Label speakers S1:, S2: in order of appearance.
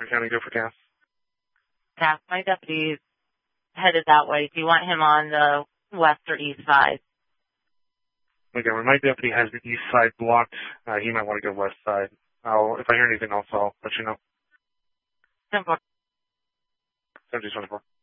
S1: Rockland County, go for Cass.
S2: Cass, my deputy's headed that way. Do you want him on the west or east side?
S1: Okay, when my deputy has the east side blocked, he might want to go west side. If I hear anything else, I'll let you know.
S2: 10-4.
S1: 70-24.